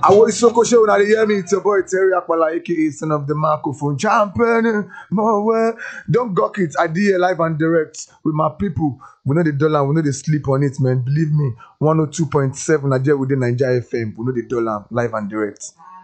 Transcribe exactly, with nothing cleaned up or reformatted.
I want Soko Show now. You hear me? It's your boy Terry Akpala, aka son of the microphone champion. More don't gawk it. I did here live and direct with my people. We know the dollar, we know they sleep on it, man. Believe me. one oh two point seven I did within Nigeria F M. We know the dollar live and direct.